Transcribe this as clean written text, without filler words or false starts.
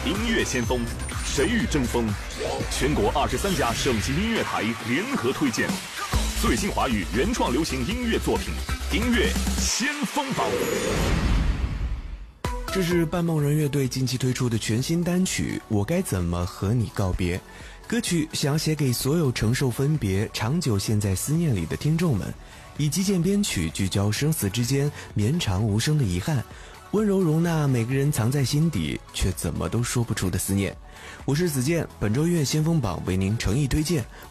音乐先锋，谁与争锋？全国23家省级音乐台联合推荐最新华语原创流行音乐作品，音乐先锋榜。 这是半梦人乐队近期推出的全新单曲《我该怎么和你告别》。歌曲想要写给所有承受分别、长久陷在思念里的听众们，以极简编曲聚焦生死之间绵长无声的遗憾，温柔容纳每个人藏在心底却怎么都说不出的思念。我是子健，本周音乐先锋榜为您诚意推荐